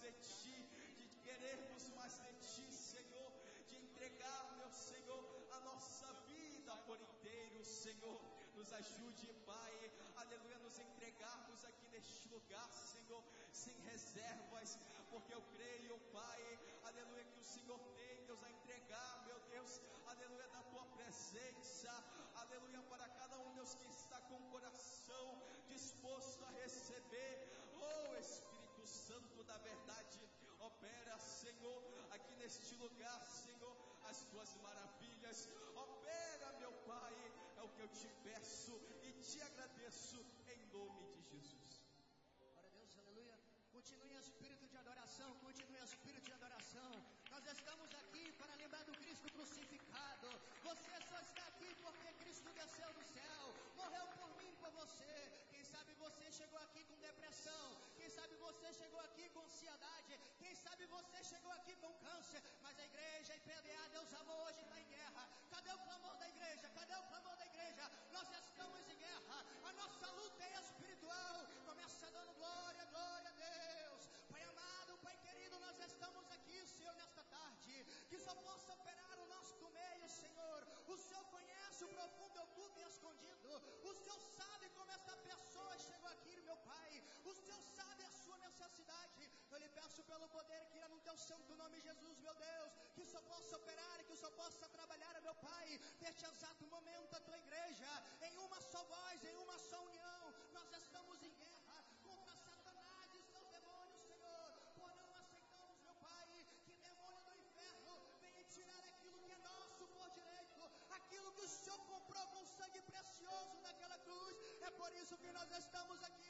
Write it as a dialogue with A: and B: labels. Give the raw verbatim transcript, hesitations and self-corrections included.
A: de Ti, de querermos mais de Ti, Senhor, de entregar, meu Senhor, a nossa vida por inteiro, Senhor. Nos ajude, Pai, aleluia, nos entregarmos aqui neste lugar, Senhor, sem reservas, porque eu creio, Pai, aleluia, que o Senhor tem, Deus, a entregar, meu Deus, aleluia, da Tua presença, aleluia, para cada um, Deus, que está com o coração disposto a receber. Oh Espírito Santo da verdade, opera, Senhor, aqui neste lugar, Senhor, as Tuas maravilhas. Opera, meu Pai, é o que eu te peço e te agradeço em nome de Jesus.
B: Glória a Deus, aleluia. Continue em espírito de adoração, continue em espírito de adoração. Nós estamos aqui para lembrar do Cristo crucificado. Você só está aqui porque Cristo desceu do céu, morreu por mim, por você. Quem sabe você chegou aqui com depressão, quem sabe você chegou aqui com ansiedade, quem sabe você chegou aqui com câncer, mas a igreja I P D A, Deus amou, hoje está em guerra. Cadê o clamor da igreja? Cadê o clamor da igreja? Nós estamos em guerra, a nossa luta é espiritual. Começa dando glória, glória a Deus. Deus, Pai amado, Pai querido, nós estamos aqui, Senhor, nesta tarde, que só possa operar o nosso meio, Senhor. O Senhor conhece o profundo, oculto e escondido. O Senhor sabe como esta pessoa chegou aqui, meu Pai. O Senhor sabe a sua necessidade. Eu lhe peço pelo poder que irá no Teu santo nome, Jesus, meu Deus, que o Senhor possa operar, que o Senhor possa trabalhar, meu Pai, neste exato momento, a Tua igreja, em uma só voz, em uma só união. Nós estamos em guerra contra Satanás e seus demônios, Senhor, por não aceitamos, meu Pai, que demônio do inferno venha tirar aquilo que é nosso por direito, aquilo que o Senhor comprou com sangue precioso naquela cruz. É por isso que nós estamos aqui,